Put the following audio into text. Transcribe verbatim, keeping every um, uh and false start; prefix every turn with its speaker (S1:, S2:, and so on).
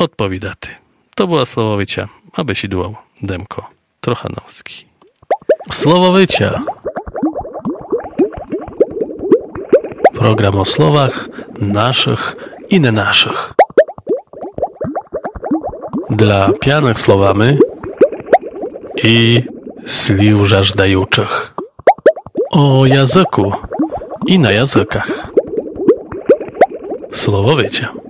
S1: Odpowiadaty. To była Słowowycia, a besidłał Demko Trochanowski. Słowowycia. Program o słowach naszych i nie naszych. Dla pijanych słowami i sliw żażdajuczych. O języku i na językach. Słowowycia.